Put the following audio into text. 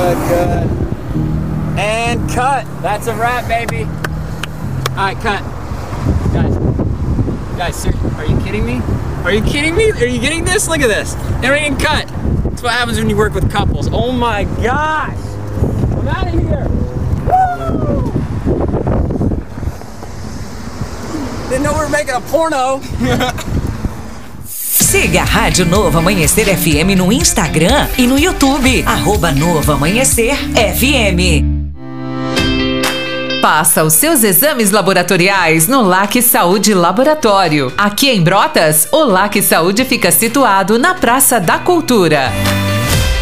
good. And cut. That's a wrap, baby. All right, cut. Guys, are you kidding me? Are you kidding me? Are you getting this? Look at this. Everything cut. That's what happens when you work with couples. Oh my gosh. I'm out of here. Woo! Didn't know we were making a porno. Siga a Rádio Novo Amanhecer FM no Instagram e no YouTube. @Novo Amanhecer FM. Faça os seus exames laboratoriais no LAC Saúde Laboratório. Aqui em Brotas, o LAC Saúde fica situado na Praça da Cultura.